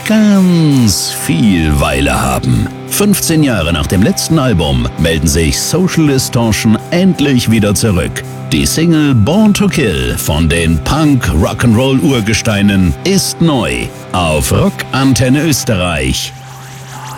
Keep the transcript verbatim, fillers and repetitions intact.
ganz viel Weile haben. fünfzehn Jahre nach dem letzten Album melden sich Social Distortion endlich wieder zurück. Die Single Born to Kill von den Punk-Rock'n'Roll-Urgesteinen ist neu auf Rock Antenne Österreich.